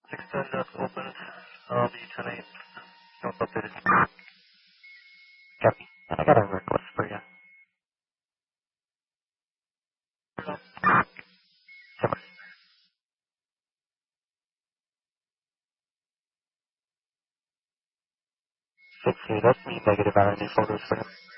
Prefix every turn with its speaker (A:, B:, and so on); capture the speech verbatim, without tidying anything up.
A: six ten dot open. I'll be ten eight. Don't update it. Copy. I got a request for you. six two, that's me negative on any photos for him.